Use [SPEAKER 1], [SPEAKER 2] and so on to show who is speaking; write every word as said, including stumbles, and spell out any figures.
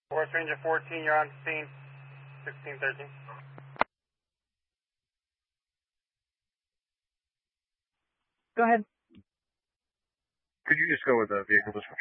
[SPEAKER 1] Force Ranger fourteen, you're on scene, sixteen thirteen.
[SPEAKER 2] Go ahead.
[SPEAKER 3] Could you just go with the vehicle description?